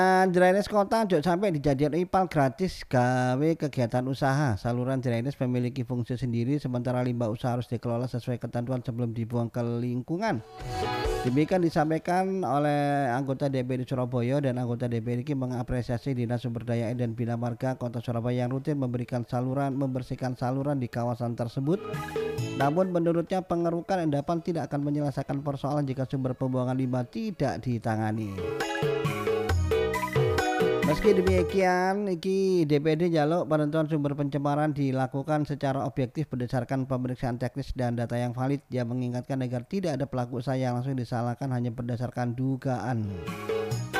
Drainase kota ojo sampai dijadikan ipal gratis gawe kegiatan usaha. Saluran drainase memiliki fungsi sendiri sementara limbah usaha harus dikelola sesuai ketentuan sebelum dibuang ke lingkungan. Demikian disampaikan oleh anggota DPD Surabaya dan anggota DPD ini mengapresiasi Dinas Sumber Daya Air dan Bina Marga Kota Surabaya yang rutin membersihkan saluran di kawasan tersebut. Namun menurutnya pengerukan endapan tidak akan menyelesaikan persoalan jika sumber pembuangan limbah tidak ditangani. Meski demikian, DPD njaluk penentuan sumber pencemaran dilakukan secara objektif berdasarkan pemeriksaan teknis dan data yang valid. Dia mengingatkan agar tidak ada pelaku usaha yang langsung disalahkan hanya berdasarkan dugaan.